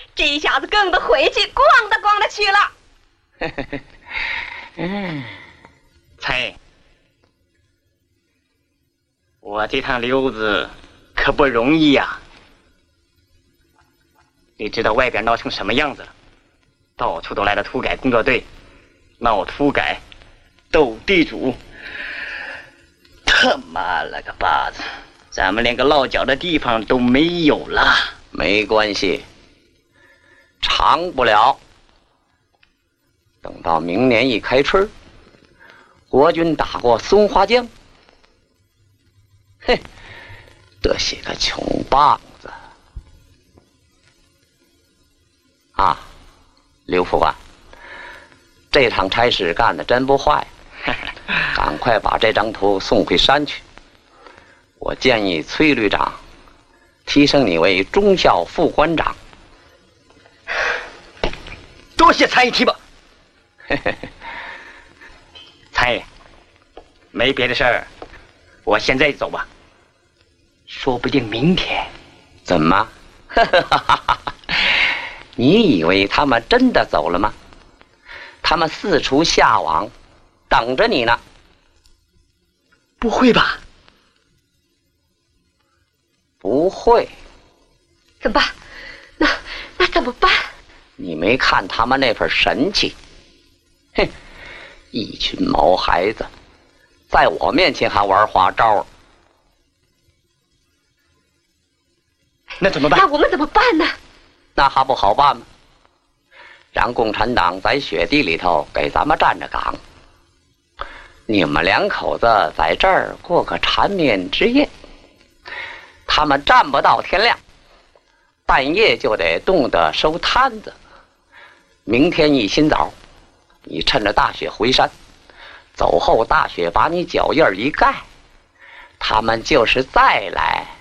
这一下子更得回去逛的去了。 猜，我这趟溜子可不容易呀。你知道外边闹成什么样子了？到处都来了土改工作队，闹土改，斗地主。他妈了个巴子，咱们连个落脚的地方都没有了。 没关系，长不了。等到明年一开春，国军打过松花江，嘿，这些个穷棒子啊！刘副官，这场差事干得真不坏，赶快把这张图送回山去。我建议崔旅长提升你为中校副官长。 多谢参议提拔。参议，没别的事儿，我现在走吧。说不定明天。 怎么？你以为他们真的走了吗？他们四处下网，等着你呢。 不会吧？ 不会。 怎么办？那怎么办？ 你没看他们那份神气？哼，一群毛孩子，在我面前还玩花招。 那怎么办？ 那我们怎么办呢？ 那还不好办吗？让共产党在雪地里头给咱们站着岗，你们两口子在这儿过个缠绵之夜，他们站不到天亮，半夜就得冻得收摊子。明天一清早，你趁着大雪回山，走后大雪把你脚印一盖，他们就是再来